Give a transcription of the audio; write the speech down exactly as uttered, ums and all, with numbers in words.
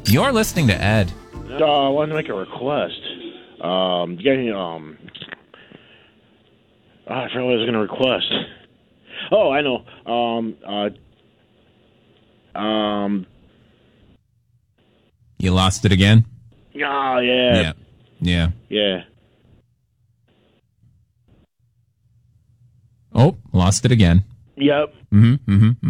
You're listening to Ed. Uh, I wanted to make a request. Um, you got any, um, oh, I forgot what I was going to request. Oh, I know. Um, uh, um, You lost it again? oh, yeah. Yeah. Yeah. Yeah. Oh, lost it again. Yep. Mm-hmm. Mm-hmm.